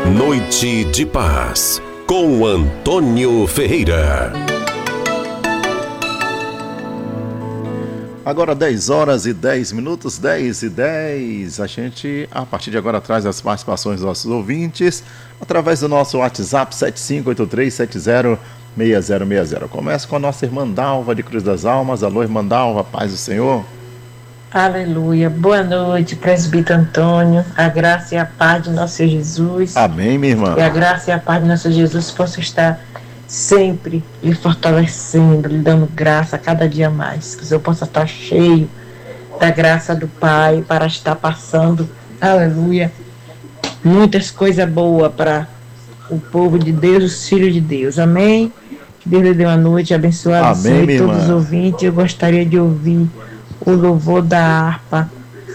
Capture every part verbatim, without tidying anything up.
Noite de Paz, com Antônio Ferreira. Agora dez horas e dez minutos, dez e dez. A gente, a partir de agora, traz as participações dos nossos ouvintes através do nosso WhatsApp sete cinco oito três sete zero seis zero seis zero. Começa com a nossa irmã Dalva de Cruz das Almas. Alô, irmã Dalva, paz do Senhor. Aleluia. Boa noite, presbítero Antônio. A graça e a paz de nosso Senhor Jesus. Amém, minha irmã. Que a graça e a paz de nosso Jesus possa estar sempre lhe fortalecendo, lhe dando graça a cada dia mais. Que o Senhor possa estar cheio da graça do Pai para estar passando, aleluia, muitas coisas boas para o povo de Deus, os filhos de Deus. Amém? Que Deus lhe dê uma noite abençoada. Amém, minha todos irmã. os ouvintes. Eu gostaria de ouvir o louvor da harpa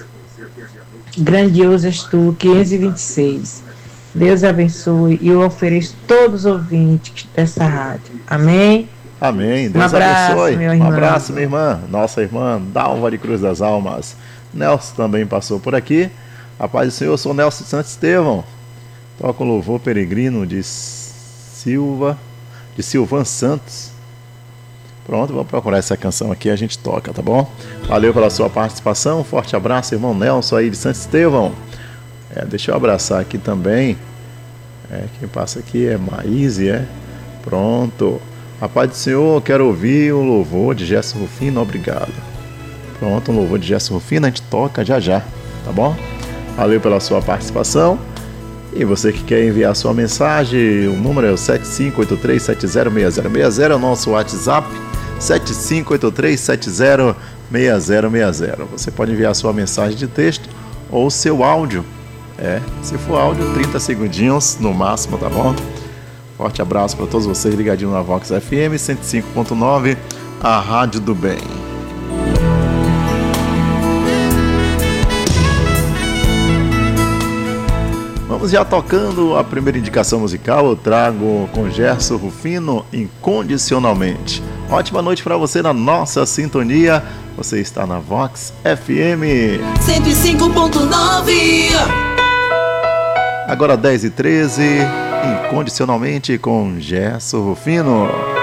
Grandioso és tu, quinhentos e vinte e seis. Deus abençoe e eu ofereço todos os ouvintes dessa rádio. Amém? Amém. Deus Um abraço, abençoe. meu Um irmão. abraço, minha irmã. Nossa irmã Dalva de Cruz das Almas. Nelson também passou por aqui. A paz do Senhor, eu sou Nelson Santos Estevão. Toca o louvor peregrino de Silva, de Silvan Santos. Pronto, vamos procurar essa canção aqui, a gente toca, tá bom? Valeu pela sua participação, um forte abraço, irmão Nelson aí de Santo Estevão. É, deixa eu abraçar aqui também. É, quem passa aqui é Maíse, é? Pronto. A paz do Senhor, quero ouvir o louvor de Gerson Rufino, obrigado. Pronto, um louvor de Gerson Rufino, a gente toca já já, tá bom? Valeu pela sua participação. E você que quer enviar sua mensagem, o número é o sete cinco oito três sete zero seis zero seis zero, é o nosso WhatsApp, sete cinco oito três sete zero seis zero seis zero. Você pode enviar sua mensagem de texto ou seu áudio. É, se for áudio, trinta segundinhos no máximo, tá bom? Forte abraço para todos vocês ligadinhos na Vox F M cento e cinco ponto nove, a Rádio do Bem. Vamos já tocando a primeira indicação musical. Eu trago com Gerson Rufino, Incondicionalmente. Ótima noite para você na nossa sintonia. Você está na Vox F M cento e cinco ponto nove. Agora dez e treze, Incondicionalmente com Gerson Rufino.